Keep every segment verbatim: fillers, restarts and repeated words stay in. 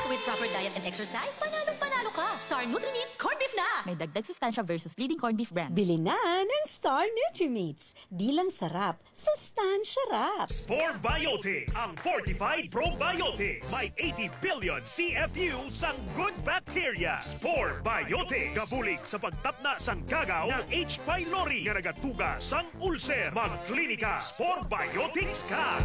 With proper diet and exercise, panalo-panalo ka. Star Nutri-Meats Corned Beef na! May dagdag sustansya versus leading corned beef brand. Bili na ng Star Nutri-Meats. Di lang sarap, sustansya rap. Spore Biotics, ang fortified probiotics. May eighty billion C F U sang good bacteria. Spore Biotics. Kabulig sa pagtapna sang kagaw ng H. pylori nga nagatuga sang ulcer. Magklinika Spore Biotics ka.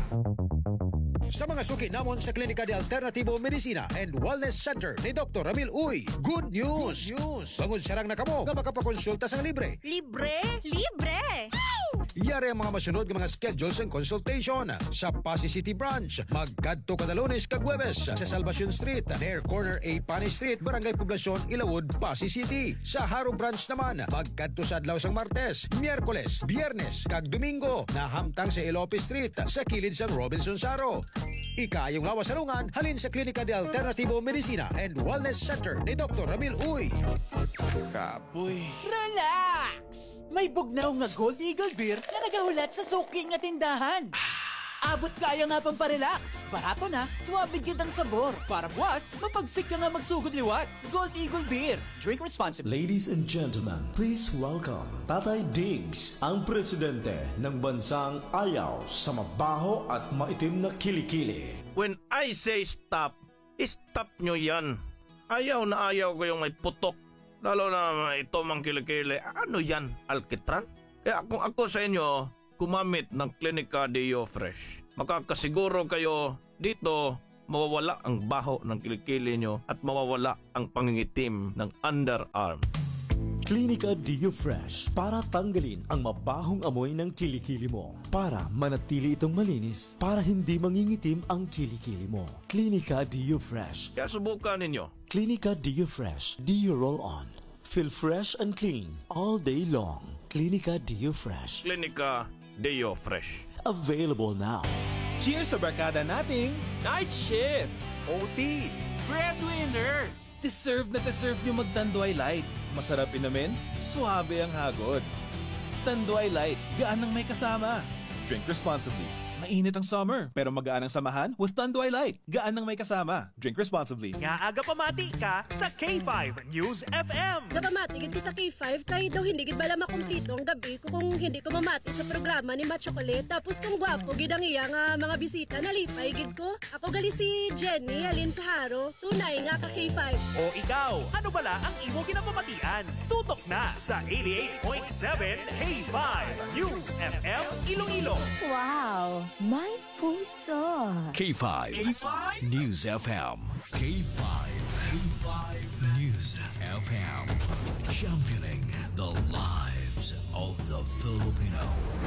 Sa mga suki namon sa Klinika de Alternativo Medicina and Wellness Center ni Doctor Ramil Uy, good news! Good news! Bangod sarang na kamo nga makapakonsulta sang libre. Libre? Libre! Iyari ang mga masunod ng mga schedules and consultation sa Pasay City Branch. Magkadto kada Lunes kag Huwebes sa Salvacion Street, near corner A Pani Street, Barangay Poblacion, Ilawod, Pasay City. Sa Haro Branch naman, magkadto sa adlaw sang Martes, Miyerkules, Biyernes kag Domingo na hamtang sa Ilope Street sa kilid sang Robinson Saro. Ikayong lawas salungan halin sa Klinika de Alternativo Medicina and Wellness Center ni Doctor Ramil Uy. Kapoy. Relax! May bugnaw nga Gold Eagle Beer na nagahulat sa suki nga tindahan. Abot kaya nga pang parelax. Barato na, suwabe kitang sabor. Para buwas, mapagsik ka nga magsugod liwat. Gold Eagle Beer. Drink responsibly. Ladies and gentlemen, please welcome Tatay Diggs, ang presidente ng bansang ayaw sa mabaho at maitim na kilikili. When I say stop, stop nyo yan. Ayaw na ayaw ko yung may putok. Lalo na ito mang kilikili. Ano yan? Alkitran? Kaya kung ako sa inyo, kumamit ng Klinika Deo Fresh. Makakasiguro kayo dito mawawala ang baho ng kilikili nyo at mawawala ang pangingitim ng underarm. Klinika Deo Fresh para tanggalin ang mabahong amoy ng kilikili mo. Para manatili itong malinis, para hindi mangingitim ang kilikili mo. Klinika Deo Fresh. Kaya subukan ninyo. Klinika Deo Fresh. Deo Roll On. Feel fresh and clean all day long. Klinika Deo Fresh. Klinika Deo Fresh. Available now. Cheers sa barkada nating Night Shift! O T! Breadwinner! Deserve na deserve nyo mag-Tanduay Light. Masarap inamin, suabe ang hagod. Tanduay Light, gaan ng may kasama. Drink responsibly. Mainit ang summer, pero magaan ang samahan with Tanduay Light. Gaan ng may kasama. Drink responsibly. Nga aga pamati ka sa K five News F M. Kapamatigid ko sa K five, kaya daw hindi gid bala makumpleto ang gabi ko kung hindi ko mamati sa programa ni Matt Chocolate. Tapos kung gwapo gid ang iya nga mga bisita, nalipay gid ko. Ako gali si Jenny, alin sa Haro. Tunay nga ka K five. O ikaw, ano bala ang imo ginapamatian? Tutok na sa eighty-eight point seven K five News F M Iloilo. Wow! May puso! K five. K five News F M. K five. K five News F M. Championing the lives of the Filipino.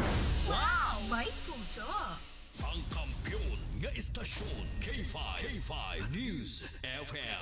Wow! May puso! Ang kampiyon nga istasyon K five. K five News F M.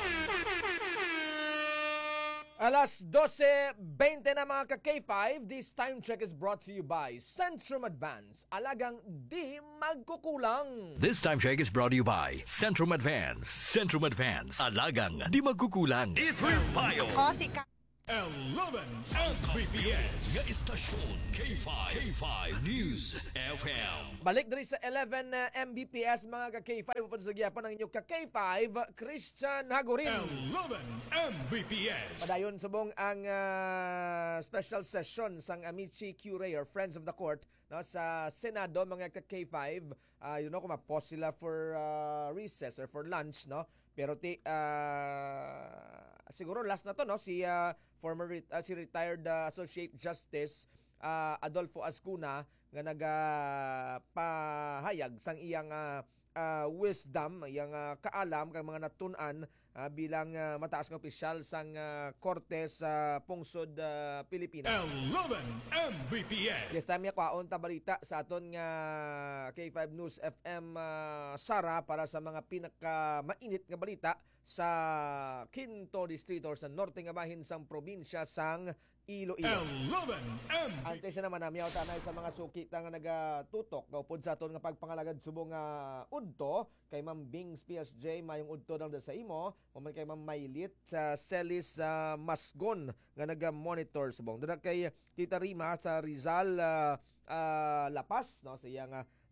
Alas dose twenty na mga ka-K five, this time check is brought to you by Centrum Advance. Alagang di magkukulang. This time check is brought to you by Centrum Advance. Centrum Advance. Alagang di magkukulang. E three Bio. O, si Ka... eleven M B P S. Nga istasyon K five. K five News F M. Balik diri sa eleven uh, M B P S mga ka-K five. Upod sa gyapan ng inyong ka-K five, Christian Hagorin. eleven M B P S. Padayon subong ang uh, special session sang Amici Curie or Friends of the Court no, sa Senado mga ka-K five. Uh, you know, kung ma-pause sila for uh, recess or for lunch, no? Pero ti uh, siguro last na to no si uh, former ret- uh, si retired uh, Associate Justice uh, Adolfo Ascuna nga nagapahayag sang iyang uh, uh, wisdom, iyang uh, kaalam kang mga natun-an uh, bilang uh, mataas nga opisyal sang uh, korte sa pungsod uh, Pilipinas. eleven M B P S. Yes, time kwaon ta balita sa aton nga K five News F M uh, Sara para sa mga pinaka mainit nga balita sa Quinto Distrito or sa norte nga bahin sang probinsya sang Iloilo. eleven M B P S. Ante siya naman namyaw tanay sa mga suki ta nga nagatutok gaupod sa aton nga pagpangalagad subong nga uh, udto kay Ma'am Bings P S J mayong udto daw sa imo, man kay Ma'am Mailit sa Celis uh, Masgon nga naga-monitor subong. Dada kay Tita Rima sa Rizal uh, uh, Lapas no sa iyang uh,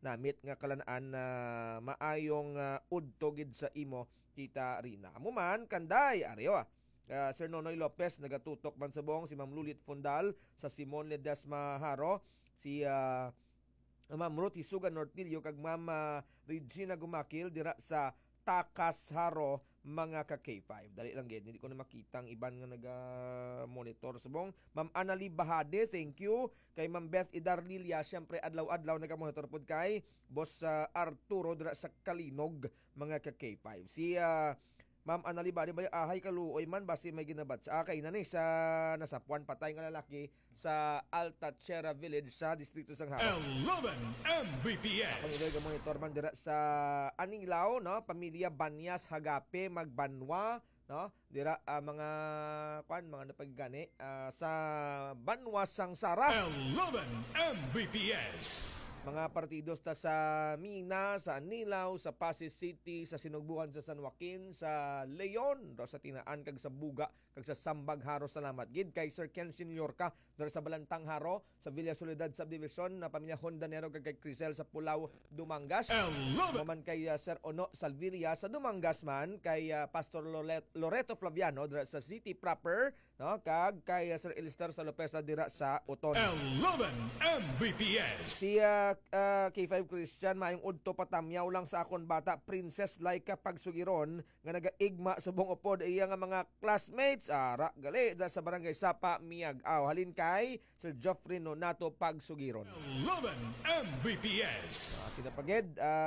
namit nga kalanaan na maayong uh, udto gid sa imo Tita Rina. Amo man kanday ariyo ah. Uh, Sir Nonoy Lopez nagatutok man sa buong si Ma'am Lulit Fundal sa Simon Ledesma Haro, si uh, Ma'am Ruth Hisugan Nortillo kag Ma'am uh, Regina Gumakil dira sa Takas Haro mga ka K five. Dali lang gid, hindi ko na makita ang iban nga naga-monitor subong. Ma'am Annalie Bahade, thank you. Kay Ma'am Beth Idarlilia, syempre adlaw-adlaw naga-monitor pod kay Boss uh, Arturo dira sa Kalinog mga ka K five. Si uh, Ma'am Annalie Bahade ba ahay kaluoy man basi may ginabat sa akay na ni sa nasapuan patay nga lalaki sa Alta Chera Village sa distrito sang Haro. eleven M B P S. Ang iloy monitor man dira sa Anilao, no, pamilya Banyas Hagape Magbanwa, no, dira uh, mga kwan mga napaggani uh, sa Banwa sang Sara. eleven M B P S. Mga partidos ta sa Mina, sa Anilao, sa Pasig City, sa Sinugbuhan sa San Joaquin, sa Leon, do sa Tinaan kag sa Buga, kag sa Sambag Haro. Salamat gid kay Sir Ken Seniorca dira sa Balantang Haro, sa Villa Soledad Subdivision, na pamilya Hondanero kag kay Crisel sa Pulao, Dumangas. Man kay uh, Sir Ono Salviria sa Dumangas man, kay uh, Pastor Loret, Loreto Flaviano dira sa City proper, no, kag kay uh, Sir Elister Salopesa dira sa Oton. eleven M B P S. Si uh, uh, K five Christian maayong udto patamyaw lang sa akon bata Princess Laika Pagsugiron nga nagaigma sa buong upod iya nga mga classmates ara gali da sa barangay Sapa Miag-aw. Halin kay Sir Geoffrey Nonato Pagsugiron. eleven M B P S. Uh, sinapagid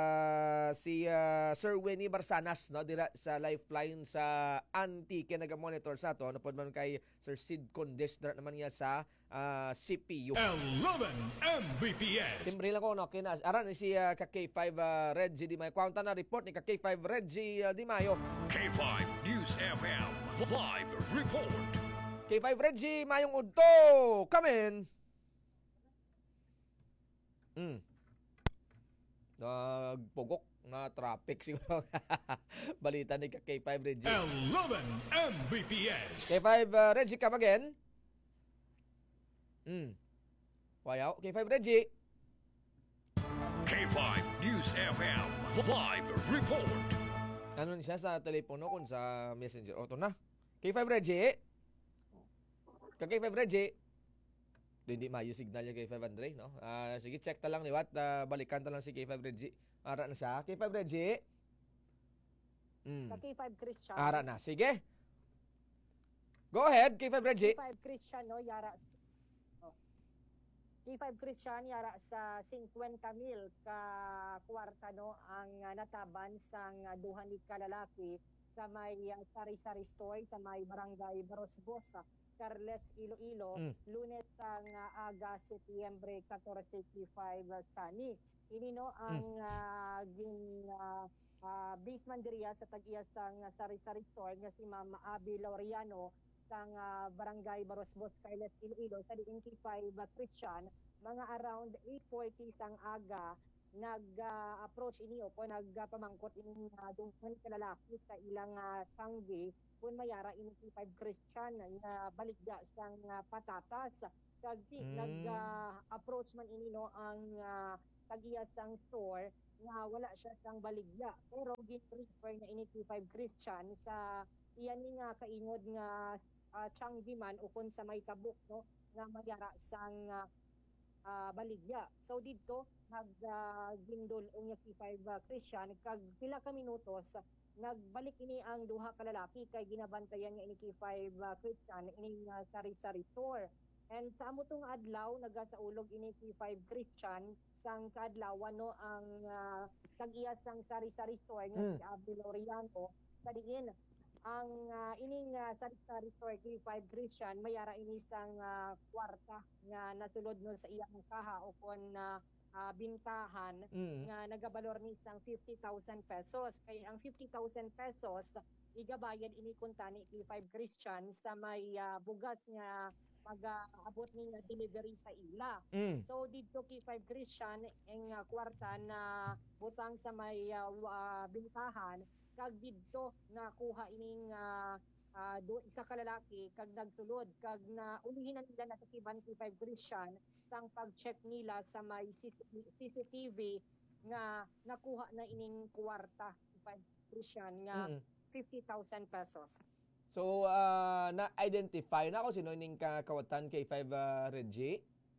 uh, si uh, Sir Winnie Barsanas, no, dira sa Lifeline sa Antique naga-monitor sa to, napod man kay Sir Sid Condes dira naman niya sa uh, C P U. eleven M B P S. Timbre lang ko, no, kinas. Aran si uh, ka K five uh, Reggie Di Mayo. Kwanta na report ni ka K five Reggie uh, Di Mayo. K five News F M live report. K five Reggie Mayong udto. Come in. Mm. Nagpugok na traffic siguro. Balita ni ka K five Reggie. eleven M B P S. K five uh, Reggie, come again. Mm. Wayaw. K five Reggie. K five News F M live report. Ano niya sa telepono kung sa messenger? O, to na. K five Reggie. Ka K five Reggie. Hindi mayo signal yung K five Andre, no? Uh, sige, check ta lang liwat. Uh, balikan ta lang si K five Reggie. Ara na siya. K five Reggie. Mm. Ka K five Christian. Ara na. Sige. Go ahead, K five Reggie. K five Christian, no? Yara. K five Christian yara sa fifty mil ka kwarta, no, ang uh, nataban sang uh, duha ni kalalaki sa may uh, sari-sari store sa may barangay Barosbosa, Carles, Iloilo, mm. Lunes sang uh, aga Setyembre fourteen five uh, sani. Ini, no, ang mm. uh, gin uh, uh, baseman diriya sa tag-iya sang uh, sari-sari store nga si Ma'am Abby Laureano sang uh, barangay Barosbos, Carles, Iloilo sa D N K five uh, Christian. Mga around eight forty sang aga nag-approach uh, ini o po nagpamangkot uh, ini uh, duman kalalaki sa ilang uh, tanggi kung mayara ini K five Christian na baligya sang uh, patatas kag mm. nag-approach uh, man ini, no, ang uh, tag-iya sang store nga wala siya sang baligya pero gin-refer na ini K five Christian sa iyan ni nga kaingod nga uh, Changi man o kung sa may tabuk, no, nga mayara sang uh, uh, baligya. So dito nag-gindol uh, ang K five uh, Christian kag pila ka minutos nagbalik ini ang duha ka lalaki kay ginabantayan niya ini K five uh, Christian ini uh, sari-sari store. And sa amo tong adlaw nagasaulog ini K five Christian sang kaadlawan, no, ang uh, tag-iya sang sari-sari store nga mm. si Abby Laureano sa diin ang uh, ining uh, sari-sari store K five Christian mayara ini sang uh, kwarta nga nasulod nun sa iyang kaha o kon uh, uh, bintahan mm. nga nagabalor ni sang fifty thousand pesos. Kay ang fifty thousand pesos igabayad ini kuntani K five Christian sa may uh, bugas nga mag-abot ni nga delivery sa ila. Mm. So dito K five Christian ang uh, kwarta na butang sa may uh, uh, bintahan kag didto nakuha ining uh, uh, do isa ka lalaki kag nagsulod kag na ulihin nila na sa K five Christian sang pag-check nila sa may C C T V nga nakuha na ining kwarta K five Christian nga Mm. fifty thousand pesos. So, ah, na-identify na ako sino ining kakawatan K five uh, Reggie?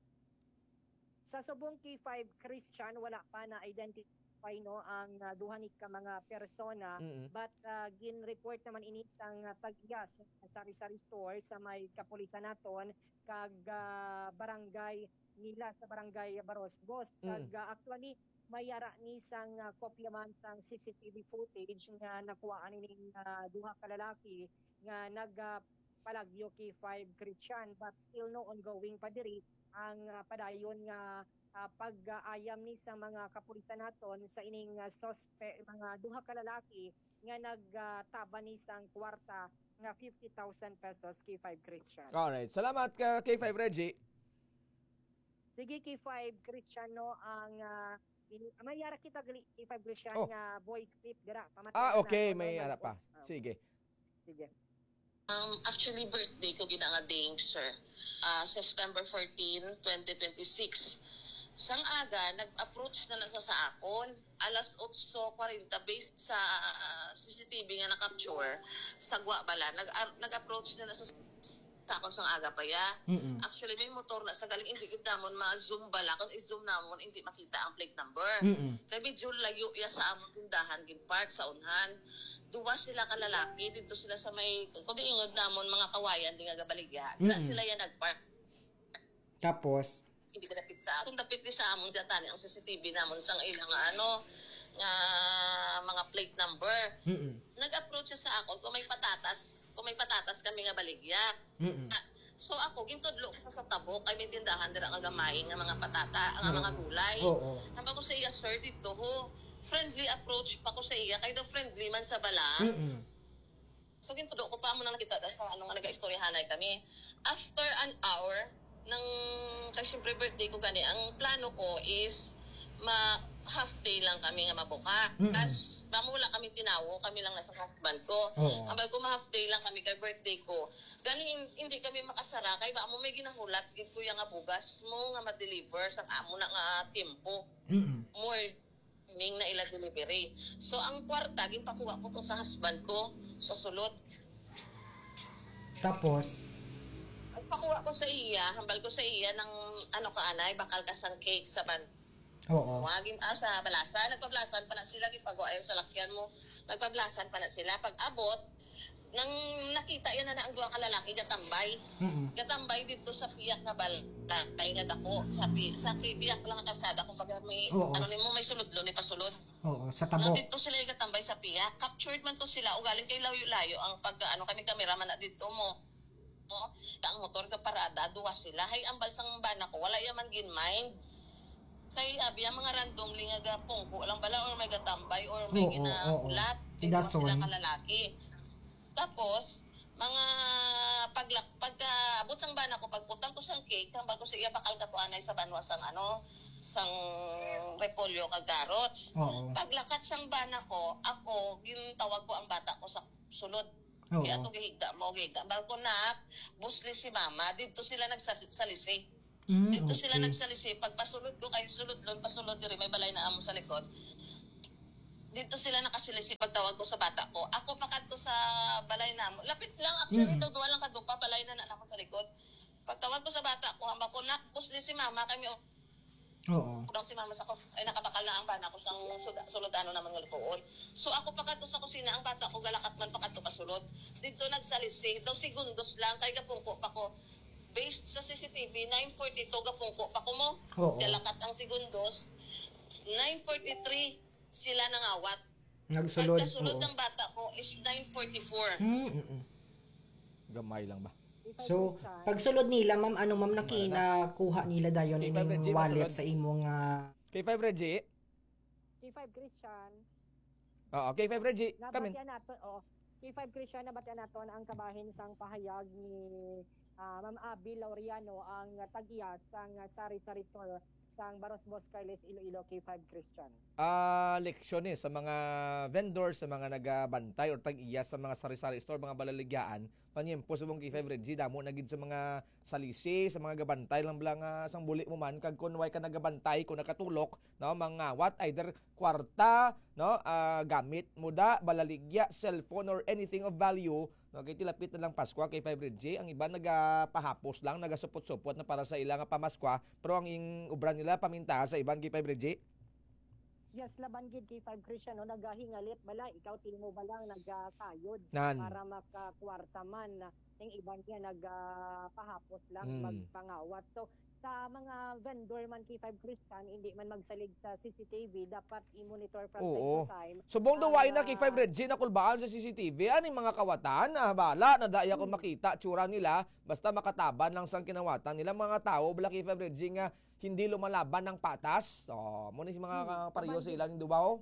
Sa subong K five Christian wala pa na identify no ang uh, duha ni ka mga persona, Mm-mm. but uh, gin-report naman ini sang uh, tag-iyas sa sari-sari store sa may kapulisan naton kag uh, barangay nila sa barangay Barosbos. Kag Mm. uh, actually may yara ni sang uh, kopya man sang C C T V footage nga nakuhaan ining uh, duha ka lalaki nga nag uh, palagyo K five Christian, but still no ongoing pa diri ang uh, padayon nga uh, pag-ayam ni sa mga kapulisan naton sa ining uh, sospe mga duha ka lalaki nga nagtaba ni sang kwarta nga fifty thousand pesos K five Christian. Alright. Salamat ka K five Reggie. Sige K five Christian no ang uh, in, mayara kita gali K five Christian Oh. nga voice clip dira pamatayan Ah, okay. naton, no, May nga- ara pa. Ah, Sige. Sige. Um, actually, birthday ko gina nga ding, sir. Uh, September fourteenth, twenty twenty-six. Sang aga, nag-approach na lang sa sa akon. Alas eight forty based sa uh, C C T V nga na-capture sa Guabala. Nag nag-approach na lang sa sa akon sang aga pa ya. Mm-mm. Actually, may motor na sa galing hindi gid namon ma-zoom bala. Kung i-zoom namon, hindi makita ang plate number. Mm-mm. Kaya medyo layo ya sa among tindahan gid park sa unhan. Duwa sila ka lalaki dito sila sa may kundi ingod namon mga kawayan di nga gabaligya. Dila Mm-mm. sila ya nagpark. Tapos, Hindi ka dapit sa kung dapit di sa amon sa tani ang C C T V namon sang ilang nga ano nga mga plate number. mm Nag-approach siya sa akon kung may patatas, kung may patatas kami nga baligya. mm So ako gintudlo ko sa tabok ay may tindahan dira nga gamay nga mga patata, nga mga gulay. Oo. Hamba ko sa iya, sir, dito ho. Friendly approach pa ko sa iya, kay daw friendly man sa bala. Mm-mm. So gintudo ko pa mo nang nakita sa ano nga naga-istoryahanay kami. After an hour ng kasi syempre birthday ko gani, ang plano ko is ma half day lang kami nga mabuka. Mm-mm. Tapos mamula kami tinawo, kami lang nasa husband ko. Oo. Ambay ko ma half day lang kami kay birthday ko. Galing hindi kami makasara kay ba mo may ginahulat gid ko yang nga bugas mo nga ma-deliver sa amo na nga tiempo. Mm-mm. More ning na ila delivery. So ang kwarta ginpakuha ko to sa husband ko sa sulod. Tapos, Pakuha ko sa iya, hambal ko sa iya ng ano ka anay, bakal ka sang cake sa ban. oo. Wagin ah, sa balasan, nagpablasan pa na sila gipago ayon sa lakyan mo. Nagpablasan pa na sila pag abot nang nakita yan na na ang duha ka lalaki gatambay. Mm-mm. Gatambay dito sa piyak nga balta, kay nga dako sa pi, sa piyak lang ang kasada kung baga may Oo. ano nimo may sulodlo ni pasulod. Oo, sa No, tabo. dito sila yung gatambay sa piyak. Captured man to sila. O galing kay layo-layo ang pag ano kami cameraman na dito mo. O, ang motor ka parada, duwa sila. Hay, ang balsang bana ko, wala yaman gin mind. Kay abi, ang mga random lingaga pungko, lang bala or may gatambay or may Oo, ginahulat. oo. Dito sila Dason. kalalaki. Tapos, mga paglak pagka abot sang bana ko pagputang ko sang cake ang bago sa iya bakal katuanay sa banwa sang ano sang repolyo kag carrots. Oo. Paglakat sang bana ko, ako gintawag ko ang bata ko sa sulod. Oo. Kaya ato gihigda mo gihigda. Bago na busli si mama, dito sila nagsalisi. Mm, Dito sila okay. nagsalisi. Pag pasulod ko kayo sulod lon pasulod diri may balay na amo sa likod. Dito sila nakasilisi pagtawag ko sa bata ko. Ako pa kadto sa balay namo. Lapit lang actually Mm. mm. duwa lang kadto pa balay na na ako sa likod. Pagtawag ko sa bata ko, hamba ko nak busli si mama kami Oo. Kudang si mama sa ko, ay nakabakal na ang bana ko sang sulod- sulodano naman ng lutuon. So ako pa kadto sa kusina, ang bata ko galakat man pa kadto pasulod. Dito nagsalisi, daw segundos lang, kay gapungko pa ko. Based sa C C T V, nine forty-two gapungko pa ko mo. Oo. Galakat ang segundos. nine forty-three sila nangawat. Nagsulod. Pagkasulod Oo. ng bata ko is nine forty-four. Mm-mm. Gamay lang ba? So, pagsulod nila, ma'am, ano ma'am, nakinakuha nila dayon K five Reggie, ining wallet masulod. sa imong ah, K five Reggie. K five Christian. Oo, K five Reggie. Come in. Nabatian naton, oh. K five Christian nabatian naton ang kabahin sang pahayag ni ah, Ma'am Abby Laureano ang tag-iya sang sari-sari store sang Baros Boss Carles Iloilo K five Christian? Ah, leksyon eh sa mga vendors, sa mga nagabantay or tag-iya sa mga sari-sari store, mga balaligyan. Panyempo sa mong K five Red G, damo na gid sa mga salisi, sa mga gabantay lang blang uh, sang buli mo man kag kun way ka nagabantay kung nakatulok, no, mga what either kwarta, no, uh, gamit muda, balaligya, cellphone or anything of value. No, kay tilapit na lang Pasko kay five Red G, ang iba nagapahapos lang, nagasupot-supot na para sa ilang pamaskwa, pero ang ing ubran nila paminta sa ibang K five Red G. Yes, laban gid K five Christian, no, nagahingalit bala, ikaw timo ba lang nagkayod Nan. para makakwarta man, yung ibang niya nagpahapos lang, Mm. magpangawat. So, sa mga vendor man K five Christian, hindi man magsalig sa C C T V, dapat i-monitor from time Oo. to time. Subong duway na Ang, K five Red G na kulbaan sa C C T V. Aning mga kawatan na bala na daya ko makita tsura nila basta makataban lang sang kinawatan nila mga tao bala K five Red G nga hindi lumalaban ng patas. So, mo ni si mga Hmm, pariyo taman sa din. ilang dubaw.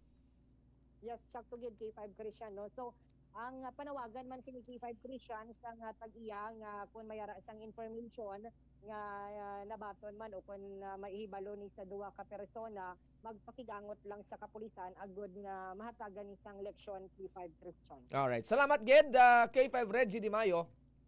Yes, sakto gid K five Christian, no. So, ang uh, panawagan man si K five Christian sa uh, tag-iya nga kung mayara sang information nga uh, nabaton man o kung uh, maihibalo ni sa duwa ka persona, magpakigangot lang sa kapulisan agud nga mahatagan ni sang leksyon K five Christian. Alright. Salamat gid uh, K five Red G Di Mayo.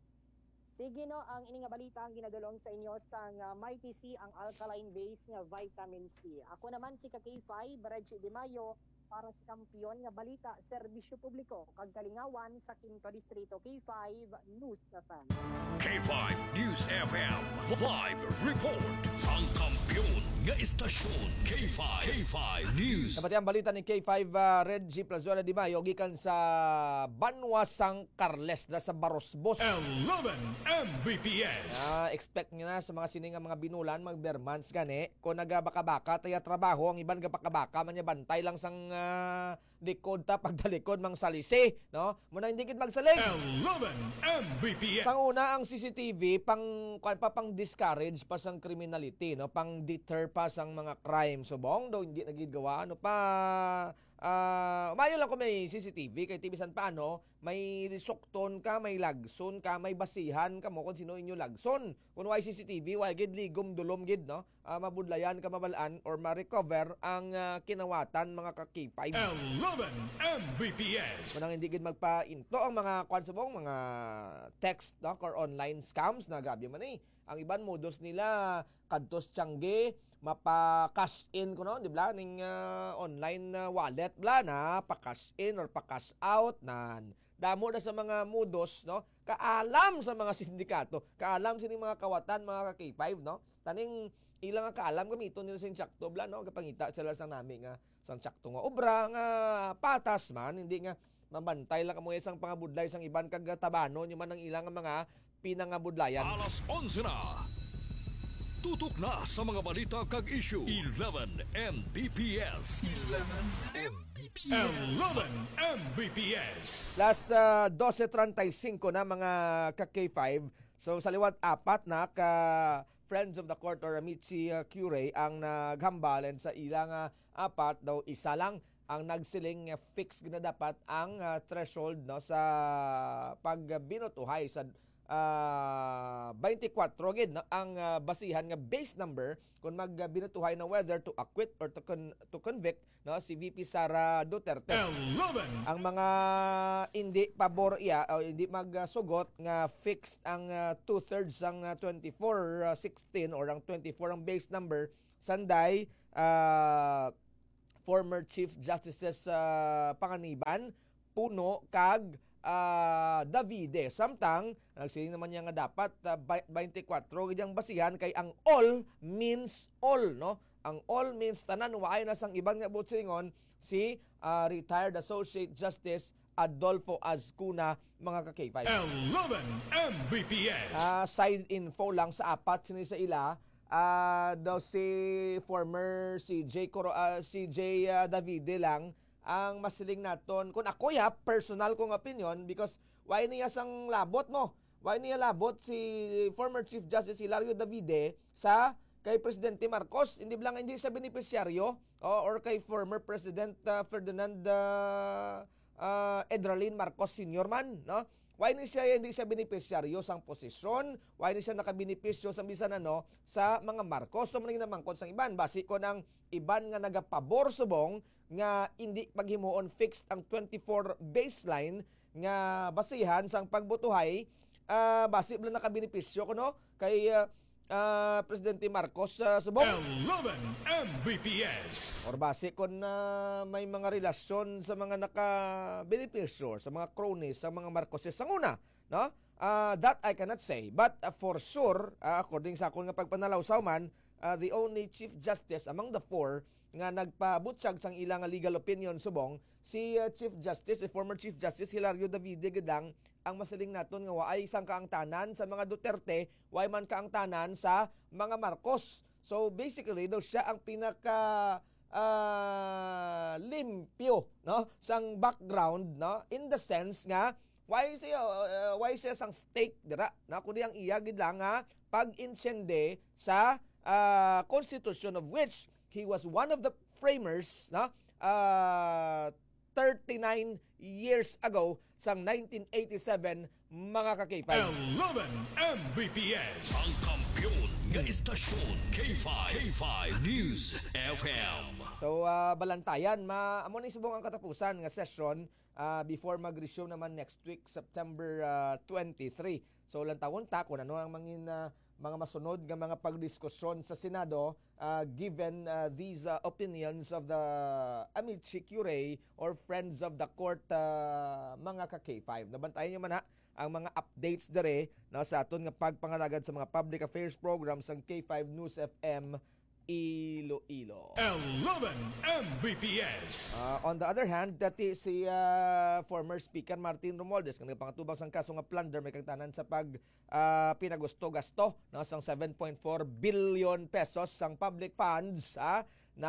Sige no, ang ini nga balita ang ginadulong sa inyo sa uh, Mighty C ang alkaline base nga vitamin C. Ako naman si K five Reggie Di Mayo para sa kampiyon nga balita serbisyo publiko kag kalingawan sa Quinto Distrito K five News F M. K five News F M Live Report. Ang kampiyon nga istasyon K five K five News. Napati ang balita ni K five uh, Red G Plazuela Di Mayo gikan sa Banwa Sang Carles dra sa Barosbos. eleven M B P S. Ah, expect nyo na sa mga sining nga mga binulan, mag bermans gani. Kung nagabaka-baka, taya trabaho, ang iban gabaka-baka, manya bantay lang sang uh, likod ta, pagdalikod, mang salisi, no? Muna hindi kit magsalig. eleven M B P S. Sang una, ang C C T V, pang, kwan pa, pang discourage pa sang criminality, no? Pang deter pa sang mga crime. So, bong, daw hindi nagigawa, ano pa, Ah, uh, umayo lang ko may C C T V kay tibisan paano, may sukton ka, may lagson ka, may basihan ka mo kung sino inyo lagson. Kung way C C T V, way gid ligom dulom gid no. Uh, mabudlayan ka mabalaan or ma-recover ang uh, kinawatan mga ka K five. eleven M B P S. Manang hindi gid magpa-into ang mga kwan subong mga text no, or online scams na grabe man eh. Ang iban modus nila kadtos tiyangge mapa-cash in ko no, di ba? Ning uh, online uh, wallet bla na pa-cash in or pa-cash out nan. Damo na sa mga modus no, kaalam sa mga sindikato, kaalam sining mga kawatan mga ka K five no. Taning ilang nga kaalam gamiton nila sing tsakto bla no, kapangita sila sang nami nga sang tsakto nga obra nga patas man, hindi nga mabantay lang kamo isang pangabudlay sang iban kag tabano nyo man ang ilang mga pinangabudlayan. Alas onse na. Tutok na sa mga balita kag issue. eleven M B P S. eleven M B P S. eleven M B P S. Las uh, twelve thirty-five na mga ka K five. So sa liwat apat na ka Friends of the Court or Amici uh, Cure ang naghambalen sa ilang uh, apat daw isa lang ang nagsiling uh, fix gina dapat ang uh, threshold no sa pagbinutuhay sa Uh, twenty-four gid no, ang uh, basihan nga base number kung magbinutuhay na whether to acquit or to con- to convict no si V P Sara Duterte. eleven. Ang mga hindi pabor iya o hindi magsugot nga fixed ang uh, two-thirds ang uh, twenty-four sixteen or ang twenty-four ang base number sanday uh, former Chief Justices uh, Panganiban, Puno kag Uh, Davide. Samtang, nagsiling naman niya nga dapat uh, twenty-four gidang basihan kay ang all means all, no? Ang all means tanan, waay na sang ibang nga butsingon si uh, retired Associate Justice Adolfo Azcuna, mga ka K five. eleven M B P S. Uh, side info lang sa apat sini sa ila, uh, daw si former si J. Coro, uh, si J. Uh, Davide lang ang masiling naton. Kung ako ya, personal kong opinion, because why niya sang labot mo? Why niya labot si former Chief Justice Hilario Davide sa kay Presidente Marcos? Hindi lang hindi sa beneficiaryo o or kay former President uh, Ferdinand uh, uh, Edralin Marcos Senior man, no? Why ni siya hindi siya beneficiaryo sang posisyon? Why ni siya nakabenepisyo sa bisan ano sa mga Marcos? So man naman kon sang iban basi ko ng iban nga nagapabor subong nga hindi paghimuon fixed ang twenty-four baseline nga basihan sang pagbutuhay uh, basi bala nakabenepisyo ko no kay uh, uh, Presidente Marcos uh, subong eleven M B P S. Or base kon uh, may mga relasyon sa mga naka-benepisyo, sa mga cronies, sa mga Marcoses sang una, no? Uh, that I cannot say, but uh, for sure, uh, according sa akong nga pagpanalawsaw man, uh, the only Chief Justice among the four nga nagpabutyag sang ilang legal opinion subong si uh, Chief Justice, si former Chief Justice Hilario Davide Gedang ang masaling naton nga waay sang kaangtanan sa mga Duterte, waay man kaangtanan sa mga Marcos. So basically, daw siya ang pinaka uh, limpyo, no, sang background, no, in the sense nga why siya uh, why siya sang stake dira, na kundi ang iya gid lang nga pag-insyende sa uh, constitution of which he was one of the framers, no, uh, thirty-nine years ago sang nineteen eighty-seven, mga ka-K five. eleven M B P S. Ang kampiyon nga istasyon K five. K five News F M. So uh, balantayan ma amo ni subong ang katapusan nga session uh, before mag-resume naman next week September uh, twenty-three. So lantawon ta kung ano ang mangin uh, mga masunod nga mga pagdiskusyon sa Senado uh, given uh, these uh, opinions of the Amici Curie or Friends of the Court uh, mga ka-K five. Nabantayan nyo man ha ang mga updates dere no, sa aton nga pagpangalagad sa mga public affairs programs ng K five News F M Iloilo. eleven M B P S. Uh, on the other hand, dati si uh, former Speaker Martin Romualdez kang nagpangtubang sang kaso nga plunder may kagtanan sa pag uh, pinagusto-gasto no, sang seven point four billion pesos sang public funds ha, na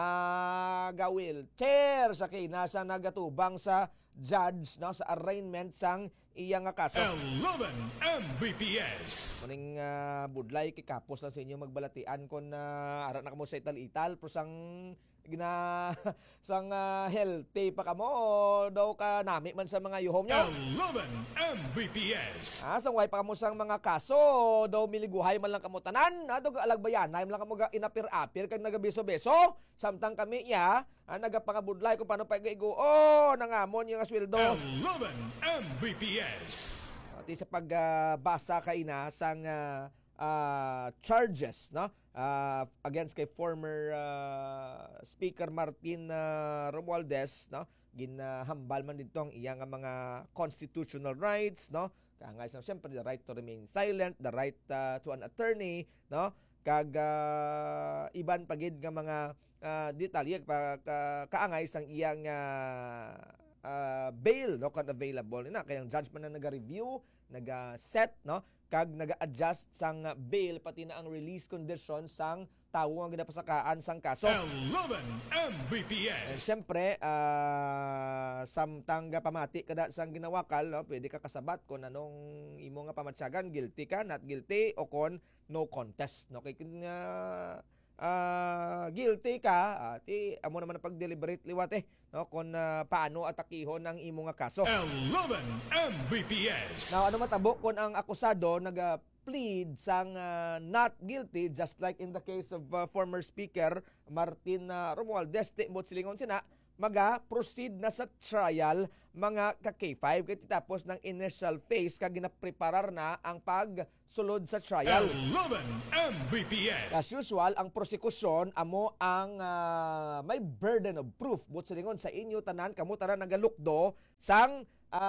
gawil chair sa kinasa nagatubang sa judge no, sa arraignment sang iyang nga kaso. eleven M B P S. Kuning uh, budlay kikapos lang sa inyo magbalatian kon uh, ara na kamo sa ital-ital pero sang gina sang uh, healthy pa kamo o daw ka nami man sa mga yuhom nyo. eleven M B P S. Ah, sang way pa kamo sang mga kaso daw miliguhay man lang kamo tanan ah, daw alagbayan nay man lang kamo ga inapir-apir kag nagabeso-beso samtang kami ya ah, nagapangabudlay kung paano pa igaigo oh nangamon yung sweldo. eleven M B P S. At sa pagbasa uh, kaina sang uh, uh, charges no uh, against kay former uh, Speaker Martin uh, Romualdez no ginahambal man dito ang iyang mga constitutional rights no kangay sang syempre the right to remain silent, the right uh, to an attorney no kag uh, iban pagid nga mga uh, detalye pa ka, kaangay sang iyang uh, uh, bail no kan available na kayang judge man na naga-review naga-set no kag naga-adjust sang bail pati na ang release conditions sang tawo nga ginapasakaan sang kaso. eleven M B P S. And syempre uh, samtang pamati kada sang ginawakal no, pwede ka kasabat kung anong imo nga pamatsyagan, guilty ka, not guilty o kon no contest no kay uh, uh, guilty ka uh, ti amo naman na pag-deliberate liwat eh no kon uh, paano atakihon ang imo nga kaso. eleven M B P S. Now ano matabo kon ang akusado naga plead sang uh, not guilty just like in the case of uh, former Speaker Martin uh, Romualdez ti mot silingon sina maga-proceed na sa trial mga ka-K five kaya tapos ng initial phase kag ginapreparar na ang pagsulod sa trial. eleven M B P S. As usual, ang prosekusyon amo ang uh, may burden of proof. But sa lingon sa inyo tanan kamo tanan nagalukdo sang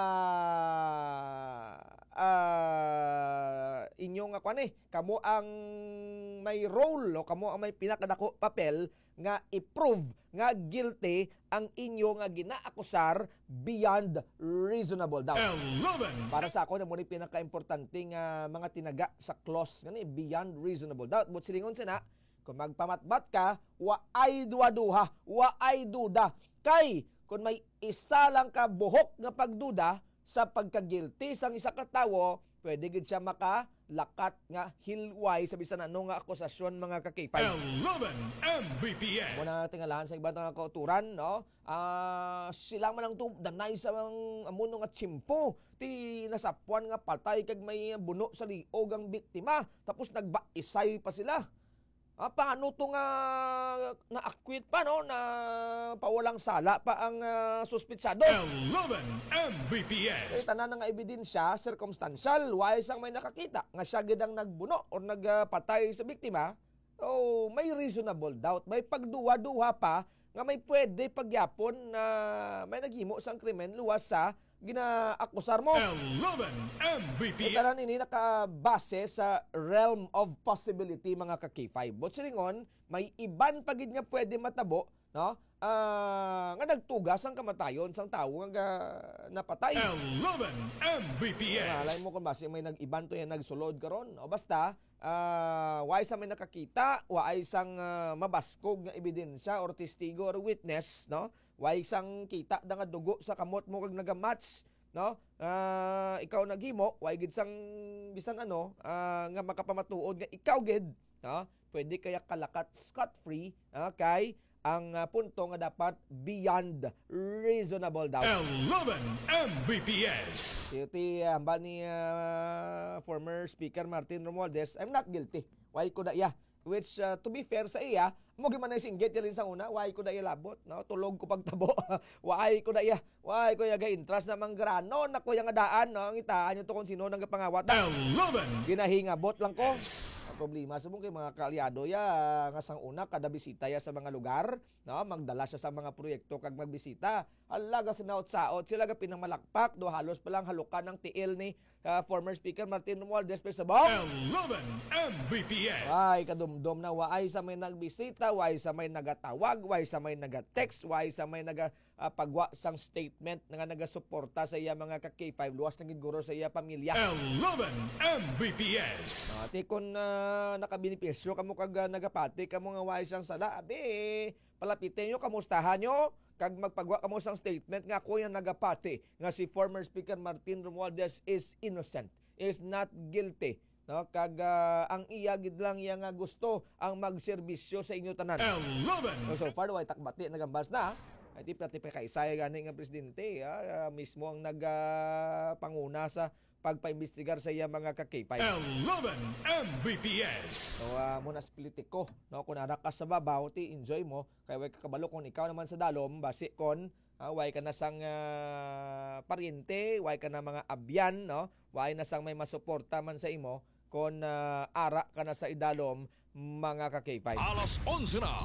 uh, uh, inyong kwan eh kamo ang may role o kamo ang may pinakadako papel nga i-prove nga guilty ang inyo nga ginaakusar beyond reasonable doubt. eleven. Para sa ako na mo ni pinaka-importante nga mga tinaga sa clause ngani beyond reasonable doubt. But silingon sina kung magpamatbat ka wa ay duwa-duha, wa ay duda. Kay kung may isa lang ka buhok nga pagduda sa pagka-guilty sang isa ka tawo, pwede gid siya makalakat nga hilway sa bisan ano nga akusasyon mga ka-K five. eleven M B P S. Muna tingalahan sa ibang mga kauturan, no? Ah, sila man lang to danay sa mga amuno nga tsimpo ti nasapuan nga patay kag may buno sa liog ang biktima tapos nagbaisay pa sila. Ah, paano to nga na-acquit pa, no? Na pawalang sala pa ang uh, suspitsado. eleven M B P S. Eh, tanan nga ebidensya, circumstantial, wise ang may nakakita nga siya gid ang nagbuno o nagpatay sa biktima. Oh, may reasonable doubt, may pagduwa-duwa pa nga may pwede pagyapon na may naghimo sang krimen luwas sa ginaakusar mo. eleven M B P S. Ito na nini nakabase sa realm of possibility mga ka-K five. But silingon, may iban pagid nga pwede matabo, no? Uh, nga nagtugas ang kamatayon sang tawo nga napatay. eleven M B P S. Alay mo kung base may nag-iban to yan nagsulod karon. O basta, uh, why sa may nakakita, why sang uh, mabaskog nga ebidensya or testigo or witness, no? Why sang kita da nga dugo sa kamot mo kag nagamatch, no? Uh, ikaw naghimo, why gid sang bisan ano, uh, nga makapamatuod nga ikaw gid, no? Pwede kaya kalakat scot-free, uh, kay ang uh, punto nga dapat beyond reasonable doubt. eleven M B P S. Iti hamba ni uh, former Speaker Martin Romualdez, I'm not guilty. Why ko da iya? Which uh, to be fair sa iya, mo gyud man ay singgit yalin sa una, why ko da iya labot, no? Tulog ko pagtabo. Why ko da iya? Why ko iya ga interest na manggrano na ko yang daan, no? Ang itaan nyo to kung sino nang gapangawat. eleven. Ginahingabot lang ko. Problema sa kay mga kaalyado ya nga sang una kada bisita ya sa mga lugar, no, magdala siya sa mga proyekto kag magbisita. Alaga sinaot-saot sila ga pinangmalakpak do halos pa lang halukan ng tiil ni uh, former Speaker Martin Romualdez sa bawah. eleven M B P S. Ay kadumdum na waay sa may nagbisita, waay sa may nagatawag, waay sa may nagatext, waay sa may naga uh, pagwa sang statement nga nagasuporta sa iya mga ka-K five luwas na guro sa iya pamilya. eleven M B P S. Ati kung uh, nakabinipisyo kamo kag uh, nagapati kamo nga waay sang sala, abi palapitin nyo, kamustahan nyo, kag magpagwa kamo sang statement nga ako yung nagapati nga si former Speaker Martin Romualdez is innocent, is not guilty, no? Kag uh, ang iya gid lang iya nga gusto ang magserbisyo sa inyo tanan. eleven. So, so far way takbati nagambas na. Ay tip na tip kaisaya gani nga presidente, ah, uh, mismo ang nagpanguna uh, sa pagpaimbestigar sa iya mga ka-K five. eleven M B P S. So, uh, muna sa politiko, no? Kung narak ka sa babaw, ti enjoy mo. Kaya way kakabalo kung ikaw naman sa dalom, basi kon, uh, way ka na sang uh, pariente, way ka na mga abyan, no? Way na sang may masuporta man sa imo, kung uh, ara ka na sa idalom, mga ka-K five. Alas onse na.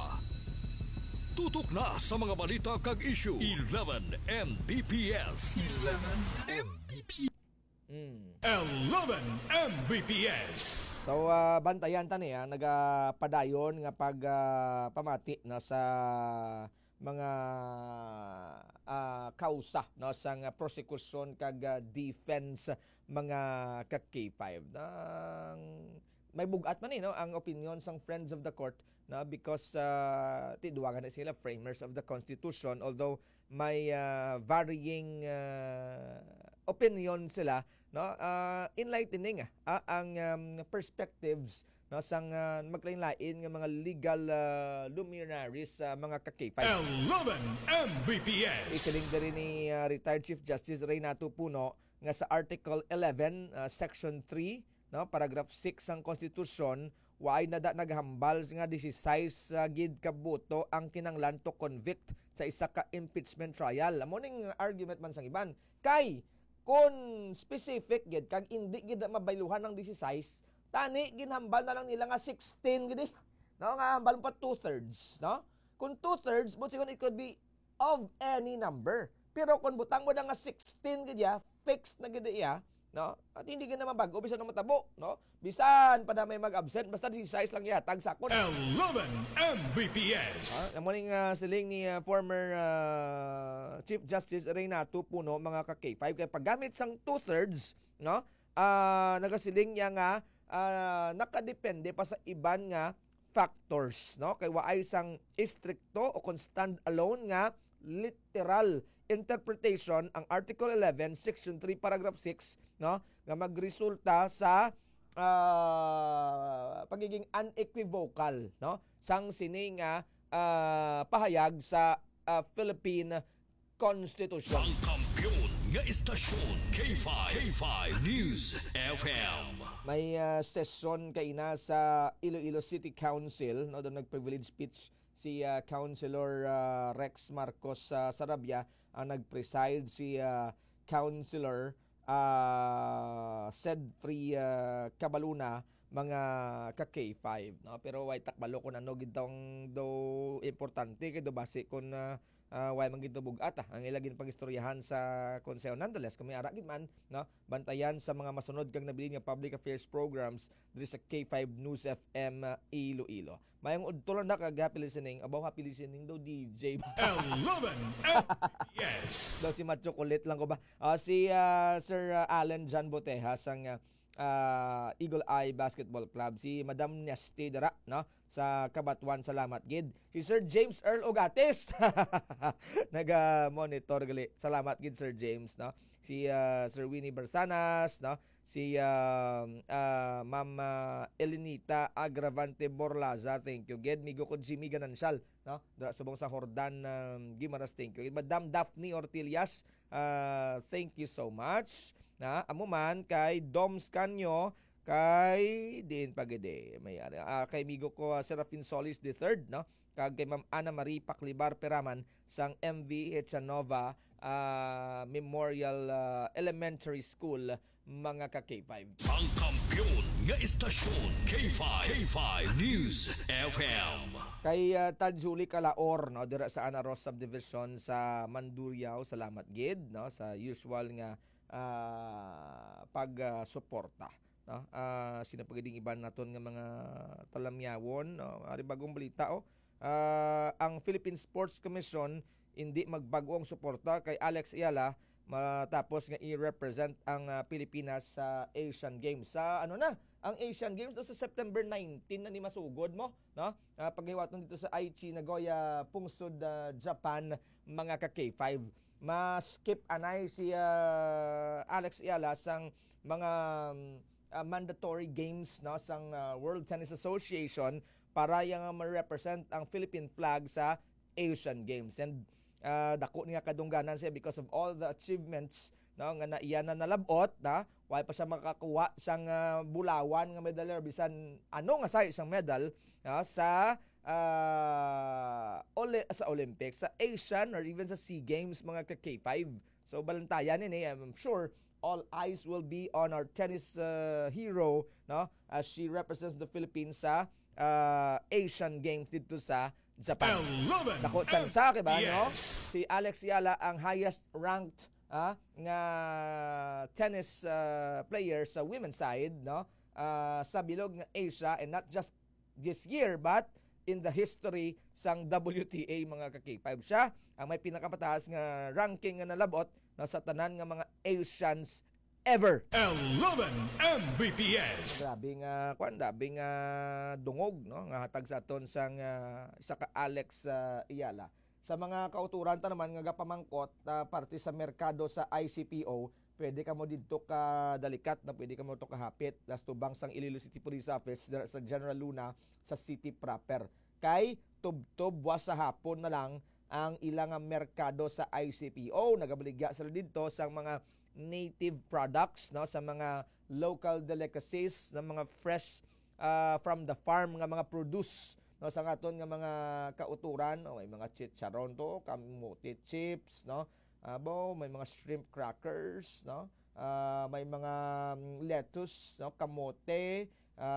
Tutok na sa mga balita kag issue. eleven M B P S. eleven M B P S. Mm. eleven M B P S. So uh, bantayan tani ha, nagapadayon nga pag uh, pamati na sa mga uh, kausa no sang uh, prosecution kag uh, defense mga ka-K five. Nang may bugat man eh, no, ang opinion sang friends of the court na because uh, tiduwagan na sila framers of the Constitution, although may uh, varying uh, opinion sila, no, uh, enlightening ah, ang um, perspectives no sang uh, maglain-lain nga mga legal uh, luminaries sa uh, mga ka-K five. eleven M B P S. Isiling na rin ni uh, retired Chief Justice Renato Puno nga sa Article eleven, uh, Section three, no, Paragraph six ang Konstitusyon, waay nada naghambal nga disisize uh, gid kabuto ang kinanglan to convict sa isa ka impeachment trial. Amo ning argument man sang iban. Kay kung specific gid kag indi gid mabayluhan ng disisize, tani ginhambal na lang nila nga sixteen gid, no, nga hambal pa two-thirds, no? Kung two-thirds, but siguro it could be of any number. Pero kung butang mo na nga sixteen gid ya, fixed na gid iya, no? At hindi gid na mabago bisan na matabo, no? Bisan pa na may mag-absent, basta disisize lang yatag sakon. eleven M B P S. Ah, amo ning uh, siling ni uh, former uh, Chief Justice Renato Puno mga ka-K five kay paggamit sang two-thirds, no? Ah, uh, nagasiling niya nga uh, nakadepende pa sa iban nga factors, no? Kay waay sang istrikto o kung stand alone nga literal interpretation ang Article eleven, Section three, Paragraph six, no, nga magresulta sa uh, pagiging unequivocal, no, sang sini nga uh, pahayag sa uh, Philippine Constitution. Ang kampiyon nga istasyon K five, K five News F M. May uh, session kaina sa Iloilo City Council, no, doon nag-privilege speech si uh, Councilor uh, Rex Marcos uh, Sarabia, ang nag-preside si uh, Councilor uh, Sedfree uh, Cabaluna, mga ka K five, no, pero way takbalo kun ano gidtong do importante kay do base kun uh, uh, way man gid bugat ah, ang ilagin pagistoryahan sa konseho. Nonetheless, kung may ara gid man, no, bantayan sa mga masunod kang nabili nga public affairs programs diri sa K five News F M uh, Iloilo. Mayong udto na kag happy listening, about happy listening do D J eleven yes. do si Macho Kulit lang ko ba, uh, si uh, Sir uh, Allen John Boteha sang uh, Uh, Eagle Eye Basketball Club, si Madam Nesty dara, no, sa Kabatuan, salamat gid. Si Sir James Earl Ogates naga-monitor gali, salamat gid Sir James, no. Si uh, Sir Winnie Barsanas, no, si uh, uh, Ma'am uh, Elenita Agravante Borlaza, thank you gid. Migo ko Jimmy Ganancial, no, dara subong sa Hordan um, Gimaras, thank you. Madam Daphne Ortillas, uh, thank you so much. Na amo man kay Doms Canyo, kay Din Pagede, may uh, kay migo ko uh, Serafin Solis the third, no, kag kay Ma'am Ana Marie Paklibar Peraman sang M V H Nova uh, Memorial uh, Elementary School, mga ka K five. Ang kampiyon nga istasyon K five, K five News F M. Kay uh, Tanjuli Kalaor, no, dira sa Anaros Subdivision sa Mandurriao, salamat gid, no, sa usual nga uh, pag-suporta, uh, no. Uh, sino pagiding iban naton nga mga talamyawon, no, ari bagong balita, oh. Uh, ang Philippine Sports Commission hindi magbago ang suporta kay Alex Ayala matapos nga i-represent ang uh, Pilipinas sa Asian Games. Sa ano na, ang Asian Games do sa September nineteenth na ni masugod mo, no? Uh, paghiwaton dito sa Aichi Nagoya, Pungsod, uh, Japan, mga ka K five. Ma-skip anay si uh, Alex Ayala sang mga uh, mandatory games, no, sang uh, World Tennis Association para yang uh, ma-represent ang Philippine flag sa Asian Games. And uh, dako niya kadungganan siya because of all the achievements, no, nga na iya na nalabot, na why pa siya makakuha sang uh, bulawan nga medal or bisan ano nga sa isang medal, no, sa uh, oli- sa Olympics, sa Asian or even sa SEA Games, mga ka K five. So balantayan ini, I'm sure all eyes will be on our tennis uh, hero, no, as she represents the Philippines sa uh, Asian Games dito sa Japan. Dako tsansa kay ba, yes, no? Si Alex Ayala ang highest ranked ah, nga tennis uh, player sa women's side, no, uh, sa bilog ng Asia, and not just this year but in the history sang W T A, mga ka K five. Siya ang may pinakamataas nga ranking nga nalabot, no, sa tanan nga mga Asians ever. eleven M B P S. Grabe nga kwan, grabe nga dungog, no, nga hatag sa aton sang uh, isa ka Alex uh, Ayala. Sa mga kauturan ta naman nga gapamangkot uh, parte sa merkado sa I C P O, pwede ka mo dito ka dalikat, na pwede ka mo to kahapit las tubang sang Iloilo City Police Office sa General Luna sa city proper. Kay tub-tub wa sa hapon na lang ang ilang merkado sa I C P O. Nagabaligya sila dito sa mga native products, no, sa mga local delicacies, na mga fresh uh, from the farm nga mga produce, no, sa ngaton nga mga kauturan, no, may mga chicharon to, kamote chips, no, abo, may mga shrimp crackers, no, uh, may mga lettuce, no, kamote,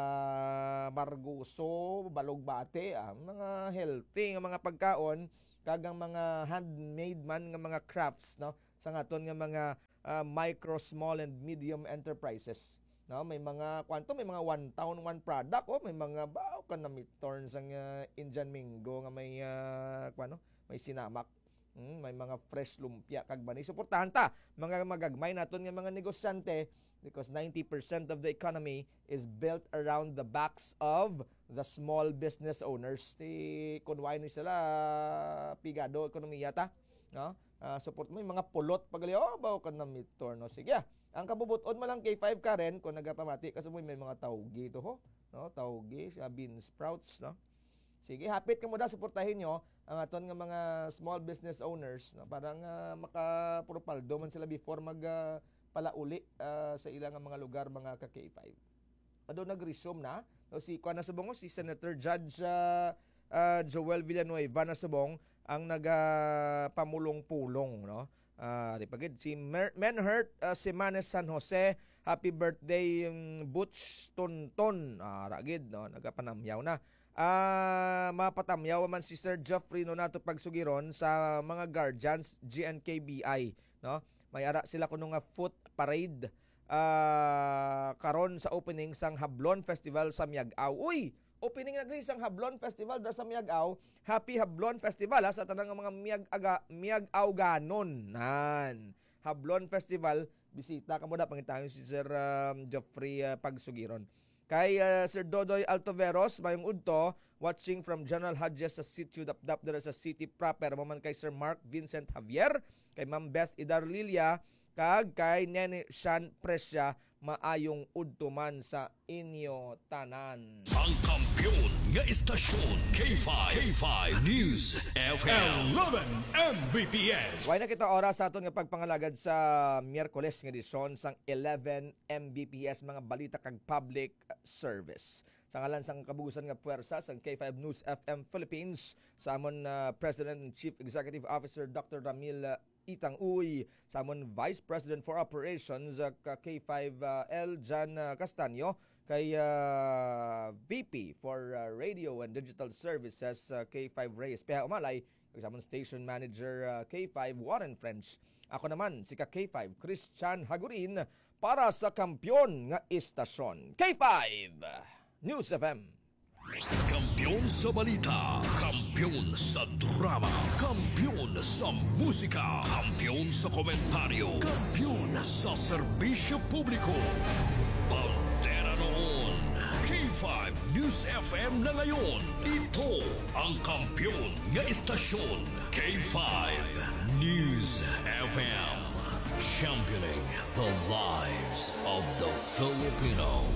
uh, marguso, balugbate, ah, mga healthy nga mga pagkaon, kagang mga handmade man nga mga crafts, no, sa ngaton nga mga uh, micro, small and medium enterprises, no, may mga kwanto, may mga one town one product, oh, may mga bao ka na mittorn sang uh, Indian Mingo nga may uh, kwano, may sinamak, hmm, may mga fresh lumpia kag bani. Suportahan ta mga magagmay naton nga mga negosyante, because ninety percent of the economy is built around the backs of the small business owners. Ti kunway ni sila pigado ekonomiya ta. no? Uh, support mo yung mga pulot pagali oh baw ka na midtor no. Sige. Ang kabubuton mo lang K five Karen kung nagapamati kasi mo may mga tawgi to ho, no? Tawgi, uh, bean sprouts, no. Sige, hapit ka mo da suportahin nyo ang aton nga mga small business owners, no? Parang uh, makapropaldo man sila before mag uh, palauli uh, sa ilang mga lugar mga ka K five. Ado nag-resume na no, si kuan na subong si Senator Judge uh, uh, Joel Villanueva na subong ang nagapamulong-pulong no. Uh, ripagid si Mer- Menhert uh, Simanes San Jose, happy birthday um, Butch Tonton. Ah, ragid no, nagapanamyaw na. Ah, uh, mapatamyaw man si Sir Geoffrey no nato pagsugiron sa mga guardians G N K B I no. May ara sila kuno nga foot parade uh, karon sa opening sang Hablon Festival sa Miag-Aw. Uy, opening na sang Hablon Festival dar sa Miag-Aw. Happy Hablon Festival ha, sa tanang mga Miag-aga Miag-Aw ganon. Nan. Hablon Festival, bisita kamo da pangitayon si Sir um, Geoffrey uh, Pagsugiron. Kay uh, Sir Dodoy Altoveros, mayong udto, watching from General Hodges sa Sitio Dapdap dara sa city proper. Maman kay Sir Mark Vincent Javier, kay Ma'am Beth Idarlilia, kag kay Nene Shan Presya, maayong udto man sa inyo tanan. Ang kampiyon nga istasyon K five K five News F M eleven M B P S. Way na kita oras sa aton nga pagpangalagad sa Miyerkules nga edisyon sang eleven M B P S, mga balita kag public service. Sa ngalan sang kabugusan nga puwersa sang K five News F M Philippines, sa amon uh, President and Chief Executive Officer Doctor Ramil uh, Itang Uy, sa amon Vice President for Operations uh, K five uh, L Jan uh, Castaño, kay uh, V P for uh, Radio and Digital Services uh, K five Reyes Peha Umalay, kay sa amon Station Manager uh, K five Warren French. Ako naman si ka K five Christian Hagurin para sa kampiyon nga istasyon K five News F M. Kampiyon sa balita, kampiyon sa drama, kampiyon sa musika, kampiyon sa komentaryo, kampiyon sa serbisyo publiko. Bandera noon, K five News F M na ngayon. Ito ang kampiyon nga istasyon, K five News F M. Championing the lives of the Filipino.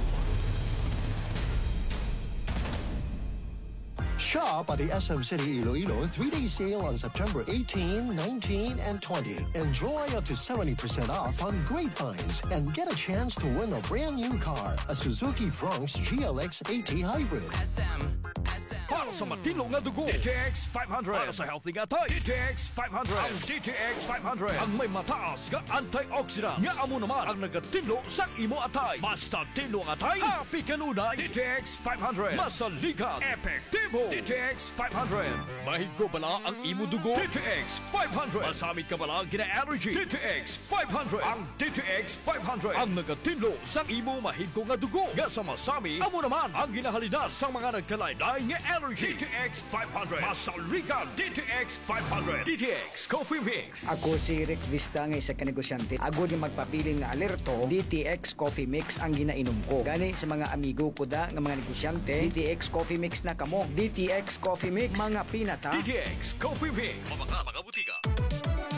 Shop at the S M City Iloilo three-day sale on September eighteenth, nineteenth, and twentieth. Enjoy up to seventy percent off on great finds and get a chance to win a brand new car, a Suzuki Bronx G L X AT Hybrid. S M, S M. Para sa matino nga dugo, D T X five hundred. Para sa healthy nga tay, D T X five hundred. Ang D T X five hundred ang may mataas nga antioxidant nga amo naman ang nagatinlo sa imo atay. Basta tinlo nga atay, happy kanunay. D T X five hundred masaligan, epektibo. D T X five hundred mahigko bala ang imo dugo. D T X five hundred masamit ka bala gina-allergy. D T X five hundred ang D T X five hundred ang nagatinlo sa imo mahigko nga dugo nga sa masami amo naman ang ginahalinas sa mga nagkalaylay nga allergy. D T X five hundred masaligan. D T X five hundred D T X Coffee Mix. Ako si Rick Vista nga isa ka negosyante. Ako di magpapiling nga alerto, D T X Coffee Mix ang ginainom ko. Gani sa mga amigo ko da nga mga negosyante, D T X Coffee Mix na kamo. D T X Coffee Mix, mga pinata. D T X Coffee Mix. Mga mga butika.